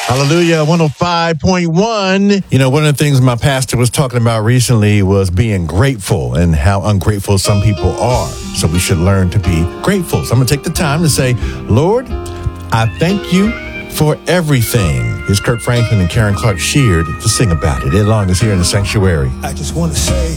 Hallelujah, 105.1. You know, one of the things my pastor was talking about recently was being grateful and how ungrateful some people are. So we should learn to be grateful. So I'm going to take the time to say, Lord, I thank you for everything. Here's Kirk Franklin and Karen Clark Sheard to sing about it. Ed Long is here in the sanctuary. I just want to say